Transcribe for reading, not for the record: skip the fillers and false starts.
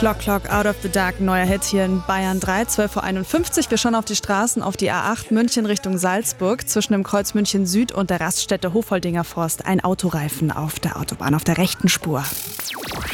Clock, Clock, Out of the Dark, neuer Hit hier in Bayern 3, 12:51 Uhr. Wir schauen auf die Straßen, auf die A8 München Richtung Salzburg. Zwischen dem Kreuz München Süd und der Raststätte Hofoldinger Forst ein Autoreifen auf der Autobahn, auf der rechten Spur.